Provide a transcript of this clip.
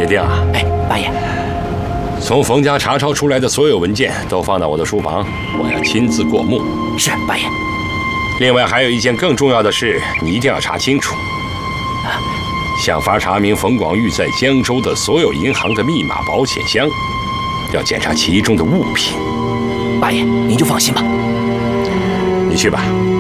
定啊？ 哎，八爷， 从冯家查抄出来的所有文件都放到我的书房，我要亲自过目。 是八爷。 另外还有一件更重要的事，你一定要查清楚。想法查明冯广玉在江州的所有银行的密码保险箱，要检查其中的物品。 八爷，您就放心吧。 你去吧。